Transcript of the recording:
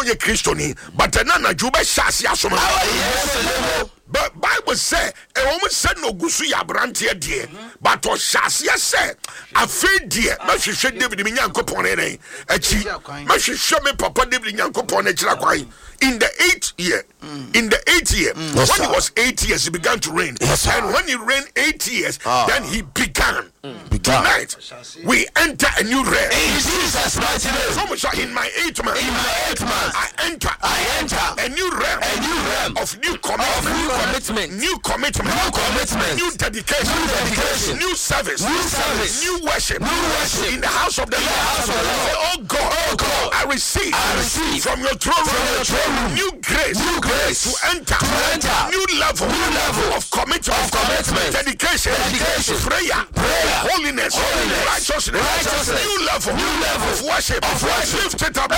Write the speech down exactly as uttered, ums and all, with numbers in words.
ye Christoni, but nana jube shasi asoma. But Bible say e woman said no gusu ya brantie die, but o shasi say afi die ma hwehwe David mi nyankopon ne achi ma hwehwe me papa David nyankopon ne kira kwan. In the eighth year, mm. in the eighth year, mm. yes, when sir. he was eight years, he began to reign. Yes, and when he reigned eight years, oh. then he began. Mm. began. Tonight, we enter a new realm. In Jesus' mighty name. So much in my eighth month, in my eighth month, I enter, I enter a new realm, a new realm of new commitment, of new commitment, new commitment, new commitment, new dedication, new dedication, new service, new service, new worship, new worship in the house of the Lord. House of the Lord. Oh God, oh God, I receive, I receive from your throne room, new grace, new grace to enter, to enter new level, new level of commitment, of commitment, dedication, dedication, prayer, prayer, holiness, holiness, righteousness, righteousness, new level, new level of worship, of worship. Lift it up.